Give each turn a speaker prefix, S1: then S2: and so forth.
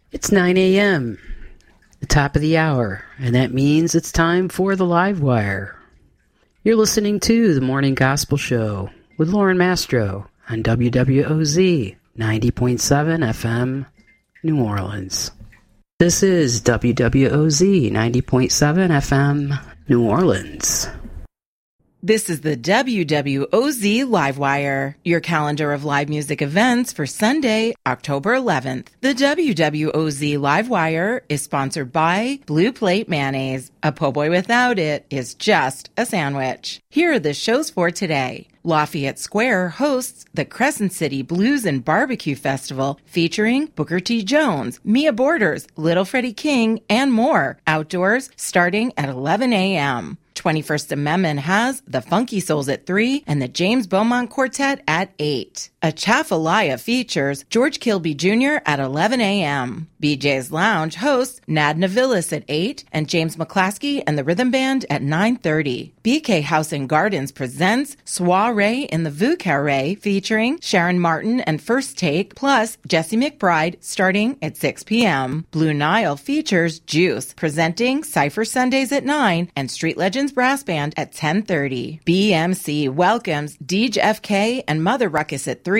S1: It's 9 a.m., the top of the hour, and that means it's time for the Live Wire. You're listening to the Morning Gospel Show with Lauren Mastro on WWOZ 90.7 FM, New Orleans. This is WWOZ 90.7 FM, New Orleans.
S2: This is the WWOZ Livewire, your calendar of live music events for Sunday, October 11th. The WWOZ Livewire is sponsored by Blue Plate Mayonnaise. A po' boy without it is just a sandwich. Here are the shows for today. Lafayette Square hosts the Crescent City Blues and Barbecue Festival featuring Booker T. Jones, Mia Borders, Little Freddie King, and more. Outdoors starting at 11 a.m. 21st Amendment has the Funky Souls at 3 and the James Beaumont Quartet at 8. Atchafalaya features George Kilby Jr. at 11 a.m. BJ's Lounge hosts Nad Navilis at 8 and James McClaskey and the Rhythm Band at 9:30. BK House and Gardens presents Soiree in the Vieux Carré featuring Sharon Martin and First Take plus Jesse McBride starting at 6 p.m. Blue Nile features Juice presenting Cypher Sundays at 9 and Street Legends Brass Band at 10:30. BMC welcomes Deej FK and Mother Ruckus at 3